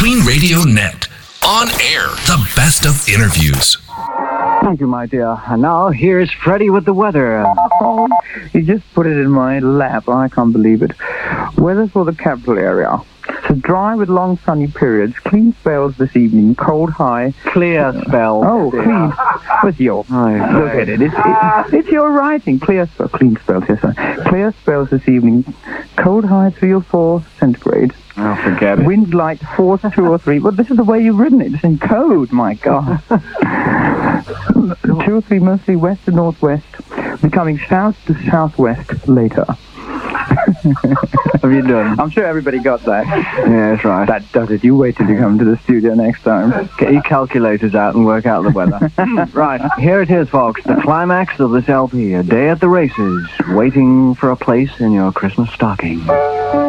Queen Radio Net. On air, the best of interviews. Thank you, my dear. And now, here's Freddie with the weather. Oh, you just put it in my lap. I can't believe it. Weather for the capital area. So dry with long sunny periods. Clean spells this evening. Cold high. Clear spell. Oh, clean. With your... Look at it. It's your writing. Clear spell. Clean spells, yes, sir. Clear spells this evening. Cold high 3 or 4 centigrade. Oh, forget it. Wind light force 2 or 3. Well, this is the way you've written it. It's in code, my God. 2 or 3 mostly west to northwest, becoming south to southwest later. Have you done? I'm sure everybody got that. Yeah, that's right. That does it. You wait till you come to the studio next time. Get your calculators out and work out the weather. Right, here it is, folks. The climax of this LP. A day at the races, waiting for a place in your Christmas stocking.